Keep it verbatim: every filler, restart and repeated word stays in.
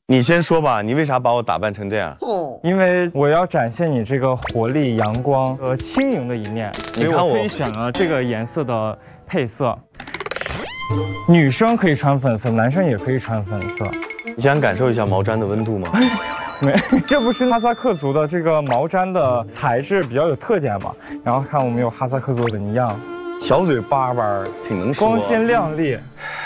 你先说吧，你为啥把我打扮成这样？ 哦， 因为我要展现你这个活力、阳光和轻盈的一面，所以你看我我可以选了这个颜色的配色。女生可以穿粉色，男生也可以穿粉色。 你想感受一下毛毡的温度吗？ 没，这不是哈萨克族的这个毛毡的材质比较有特点嘛？然后看我们有哈萨克族的纹样， 小嘴巴巴，挺能说。 光鲜亮丽。